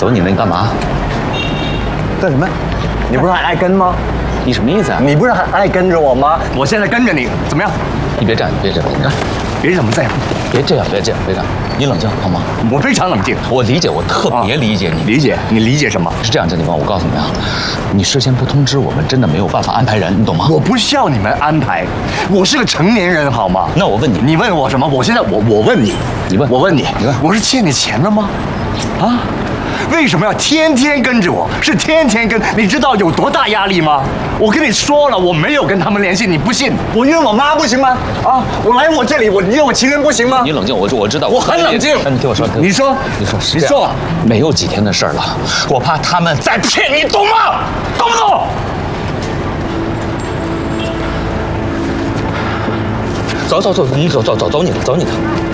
走你的，你干嘛？ 干什么？你不是还爱跟吗？ 你什么意思啊？ 你不是还爱跟着我吗？我现在跟着你，怎么样？ 你别这样，别这样，你看， 别怎么这样？ 别这样，别这样，别这样，你冷静好吗？ 我非常冷静。 我理解，我特别理解你。 理解？你理解什么？ 是这样，郑警官，我告诉你啊，你事先不通知我们，真的没有办法安排人，你懂吗？ 我不需要你们安排，我是个成年人，好吗？ 那我问你， 你问我什么？我现在我问你， 你问， 我问你， 你问， 我是欠你钱了吗？啊？为什么要天天跟着我？是天天跟，你知道有多大压力吗？我跟你说了，我没有跟他们联系，你不信？我约我妈不行吗？啊，我来我这里，我约我情人不行吗？ 你冷静，我知道， 我很冷静。 你听我说， 你说， 你说，没有几天的事儿了，我怕他们再骗你，懂吗？懂不懂？走，你的，走你的。